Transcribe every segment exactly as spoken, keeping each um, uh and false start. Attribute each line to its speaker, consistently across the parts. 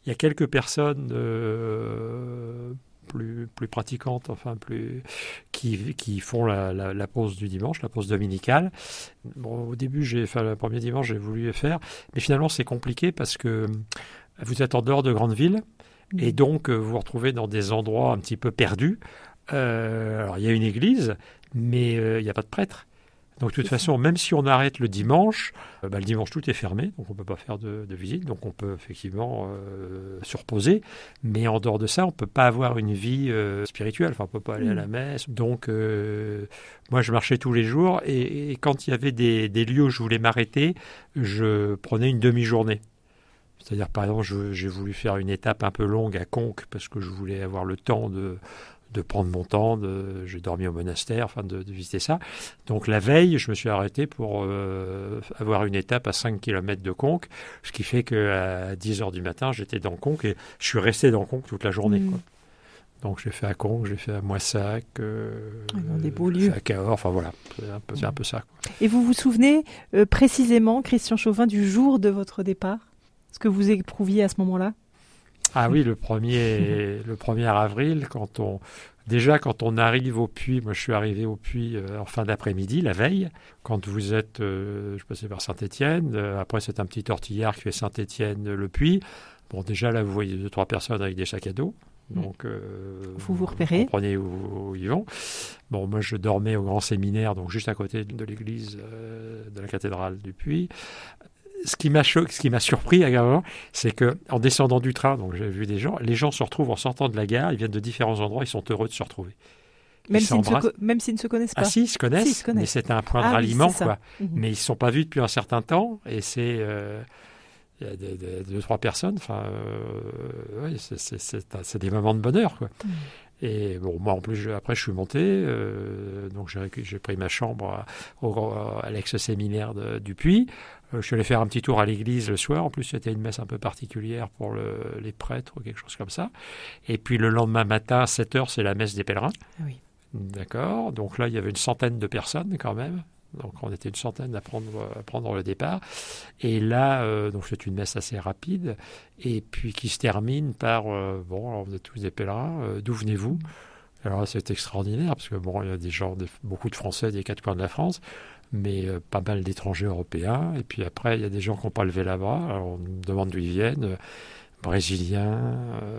Speaker 1: il y a quelques personnes euh, plus, plus pratiquantes, enfin plus, qui, qui font la, la, la pause du dimanche, la pause dominicale. Bon, au début, j'ai, enfin, le premier dimanche, j'ai voulu le faire, mais finalement, c'est compliqué parce que vous êtes en dehors de grandes villes mmh. et donc vous vous retrouvez dans des endroits un petit peu perdus. Euh, alors, il y a une église, mais euh, il n'y a pas de prêtre. Donc, de toute c'est façon, ça. Même si on arrête le dimanche, euh, bah, le dimanche, tout est fermé, donc on ne peut pas faire de, de visite, donc on peut effectivement euh, se reposer, mais en dehors de ça, on ne peut pas avoir une vie euh, spirituelle, enfin, on ne peut pas aller mmh. à la messe. Donc, euh, moi, je marchais tous les jours, et, et quand il y avait des, des lieux où je voulais m'arrêter, je prenais une demi-journée. C'est-à-dire, par exemple, je, j'ai voulu faire une étape un peu longue à Conques, parce que je voulais avoir le temps de... de prendre mon temps, de, j'ai dormi au monastère, enfin de, de visiter ça. Donc la veille, je me suis arrêté pour euh, avoir une étape à cinq kilomètres de Conques, ce qui fait qu'à dix heures du matin, j'étais dans Conques et je suis resté dans Conques toute la journée. Mmh. Quoi. Donc j'ai fait à Conques, j'ai fait à Moissac, euh,
Speaker 2: dans des beaux lieux.
Speaker 1: À Cahors, enfin voilà, c'est un peu, c'est un peu ça. Quoi.
Speaker 2: Et vous vous souvenez euh, précisément, Christian Chauvin, du jour de votre départ ? Ce que vous éprouviez à ce moment-là ?
Speaker 1: Ah oui, le premier, le premier avril, quand on, déjà quand on arrive au Puy, moi je suis arrivé au Puy euh, en fin d'après-midi, la veille, quand vous êtes, euh, je passais par Saint-Étienne, euh, après c'est un petit tortillard qui fait Saint-Étienne-le Puy. Bon, déjà là vous voyez deux, trois personnes avec des sacs à dos. Donc, euh,
Speaker 2: vous vous repérez.
Speaker 1: Vous comprenez où, où ils vont. Bon, moi je dormais au Grand Séminaire, donc juste à côté de l'église euh, de la cathédrale du Puy. Ce qui m'a choqué, ce qui m'a surpris également, c'est que en descendant du train, donc j'ai vu des gens, les gens se retrouvent en sortant de la gare, ils viennent de différents endroits, ils sont heureux de se retrouver.
Speaker 2: Même s'ils, se co- même s'ils ne se connaissent pas.
Speaker 1: Ah si, ils se connaissent, si, ils se connaissent. Mais c'est un point de
Speaker 2: ah,
Speaker 1: ralliement,
Speaker 2: oui,
Speaker 1: quoi.
Speaker 2: Mmh.
Speaker 1: Mais ils ne se sont pas vus depuis un certain temps, et c'est euh, il y a des, des, deux, trois personnes, enfin, euh, ouais, c'est, c'est, c'est, c'est des moments de bonheur, quoi. Mmh. Et bon, moi en plus, je, après je suis monté, euh, donc j'ai, j'ai pris ma chambre à, au, à l'ex-séminaire de, du Puy. Euh, je suis allé faire un petit tour à l'église le soir. En plus, c'était une messe un peu particulière pour le, les prêtres ou quelque chose comme ça. Et puis le lendemain matin, à sept heures, c'est la messe des pèlerins.
Speaker 2: Oui.
Speaker 1: D'accord. Donc là, il y avait une centaine de personnes quand même. Donc on était une centaine à prendre, à prendre le départ. Et là, euh, donc c'est une messe assez rapide, et puis qui se termine par euh, bon, alors vous êtes tous des pèlerins, euh, d'où venez-vous ? Alors là, c'est extraordinaire parce que bon, il y a des gens, des, beaucoup de Français des quatre coins de la France, mais euh, pas mal d'étrangers européens. Et puis après, il y a des gens qui n'ont pas levé la bras. Alors on me demande d'où ils viennent. Euh, Brésiliens, euh,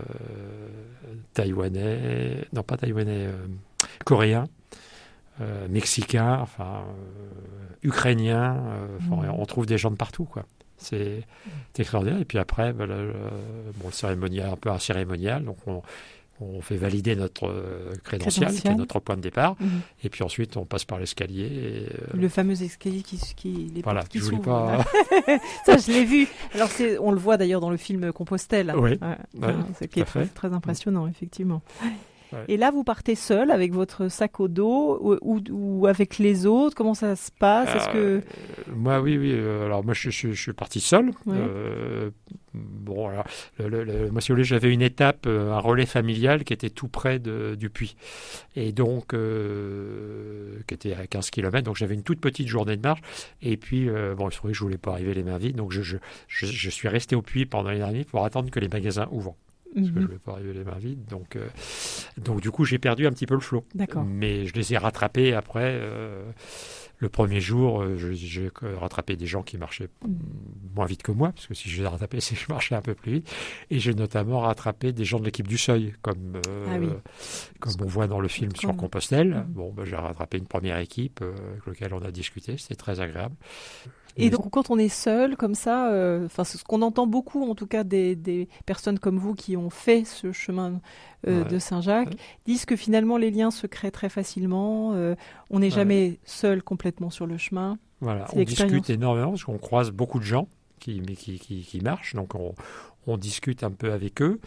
Speaker 1: Taïwanais, non pas Taïwanais, euh, Coréens. Euh, Mexicains, enfin euh, Ukrainiens, euh, mmh. on trouve des gens de partout, quoi. C'est, c'est extraordinaire. Et puis après, ben, le, le, bon, le cérémonial, un peu un cérémonial, donc on, on fait valider notre euh, crédential, qui est notre point de départ, mmh. et puis ensuite on passe par l'escalier. Et, euh,
Speaker 2: le fameux escalier qui, qui les
Speaker 1: voilà,
Speaker 2: portes qui
Speaker 1: je
Speaker 2: s'ouvrent.
Speaker 1: Pas...
Speaker 2: Ça, je l'ai vu. Alors c'est, on le voit d'ailleurs dans le film Compostelle.
Speaker 1: Oui,
Speaker 2: ouais,
Speaker 1: ouais,
Speaker 2: hein, c'est qui est très, très impressionnant, mmh. effectivement.
Speaker 1: Ouais.
Speaker 2: Et là, vous partez seul avec votre sac au dos ou, ou, ou avec les autres ? Comment ça se passe ? Est-ce
Speaker 1: euh,
Speaker 2: que...
Speaker 1: Moi, oui, oui. Alors, moi, je, je, je suis parti seul.
Speaker 2: Ouais.
Speaker 1: Euh, bon, alors, le, le, le, moi, si vous voulez, j'avais une étape, un relais familial qui était tout près de, du Puy. Et donc, euh, qui était à quinze kilomètres. Donc, j'avais une toute petite journée de marche. Et puis, euh, bon, il se trouvait que je ne voulais pas arriver les mains vides. Donc, je, je, je, je suis resté au Puy pendant les derniers pour attendre que les magasins ouvrent. Parce que je ne vais pas arriver les mains vides. Donc, euh, donc, du coup, j'ai perdu un petit peu le flot.
Speaker 2: D'accord.
Speaker 1: Mais je les ai rattrapés après. Euh, le premier jour, euh, je, j'ai rattrapé des gens qui marchaient mmh. moins vite que moi, parce que si je les ai rattrapés, c'est que je marchais un peu plus vite. Et j'ai notamment rattrapé des gens de l'équipe du Seuil, comme, euh,
Speaker 2: ah oui.
Speaker 1: comme on voit dans le film comme... sur Compostelle. Mmh. Bon, ben, j'ai rattrapé une première équipe euh, avec laquelle on a discuté. C'était très agréable.
Speaker 2: Et donc, quand on est seul, comme ça, euh, c'est ce qu'on entend beaucoup, en tout cas, des, des personnes comme vous qui ont fait ce chemin euh, ouais. de Saint-Jacques, ouais. disent que finalement, les liens se créent très facilement. Euh, on n'est ouais. jamais seul complètement sur le chemin.
Speaker 1: Voilà, c'est on discute énormément parce qu'on croise beaucoup de gens qui, qui, qui, qui marchent. Donc, on, on discute un peu avec eux.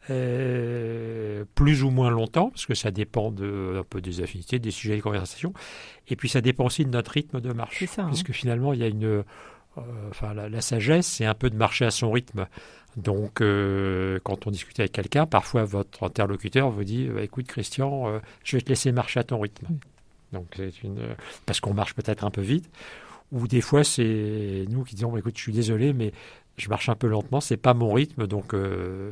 Speaker 1: Euh, plus ou moins longtemps, parce que ça dépend de, un peu des affinités, des sujets de conversation. Et puis, ça dépend aussi de notre rythme de marche.
Speaker 2: C'est ça,
Speaker 1: puisque
Speaker 2: hein.
Speaker 1: finalement, il y a une... Euh, enfin, la, la sagesse, c'est un peu de marcher à son rythme. Donc, euh, quand on discute avec quelqu'un, parfois, votre interlocuteur vous dit « Écoute, Christian, euh, je vais te laisser marcher à ton rythme. Mm. » Donc, c'est une... Parce qu'on marche peut-être un peu vite. Ou des fois, c'est nous qui disons « Écoute, je suis désolé, mais... je marche un peu lentement, c'est pas mon rythme, donc euh,